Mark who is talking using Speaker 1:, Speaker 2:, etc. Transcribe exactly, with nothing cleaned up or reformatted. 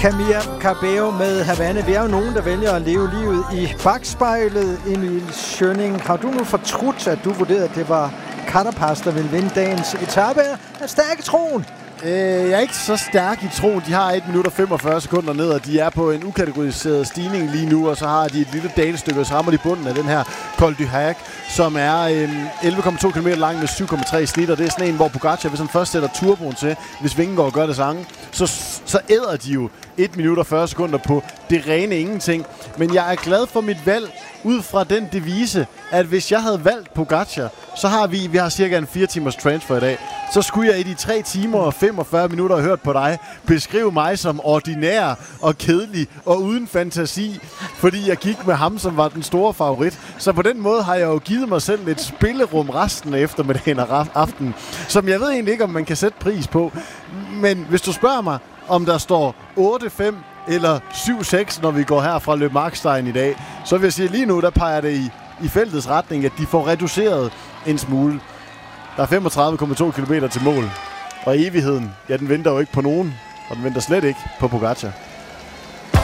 Speaker 1: Camila Cabello med Havana. Vi er jo nogen, der vælger at leve livet i bagspejlet. Emil Schønning, har du nu fortrudt, at du vurderede, at det var Carapaz, der ville vinde dagens etape? Er stærk i troen?
Speaker 2: Øh, jeg er ikke så stærk i troen. De har et minut og femogfyrre sekunder ned, og de er på en ukategoriseret stigning lige nu, og så har de et lille dalestykke, og så rammer de bunden af den her Col du Hague, som er øh, elleve komma to kilometer lang med syv komma tre snit, og det er sådan en, hvor Pogacar, hvis han først sætter turboen til, hvis Vingegaard gør det samme, så, så æder de jo et minut og fyrre sekunder på det rene ingenting. Men jeg er glad for mit valg, ud fra den devise, at hvis jeg havde valgt Pogacar, så har vi, vi har cirka en fire timers transfer i dag, så skulle jeg i de tre timer og femogfyrre minutter hørt på dig beskrive mig som ordinær og kedelig og uden fantasi, fordi jeg gik med ham, som var den store favorit. Så på den måde har jeg jo givet mig selv lidt spillerum resten af eftermiddagen og aftenen, som jeg ved egentlig ikke, om man kan sætte pris på. Men hvis du spørger mig, om der står otte fem eller syv seks, når vi går her fra Le Markstein i dag, så vil jeg sige, lige nu, der peger det i, i feltets retning, at de får reduceret en smule. Der er femogtredive komma to kilometer til mål, og evigheden, ja, den venter jo ikke på nogen, og den venter slet ikke på Pogacar.